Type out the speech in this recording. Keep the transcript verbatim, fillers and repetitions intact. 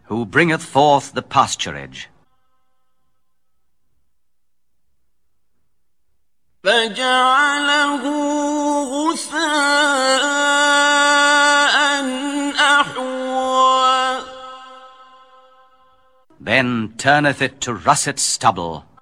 who bringeth forth the pasturage. فجعله غثاء أحوى Then turneth it to russet stubble.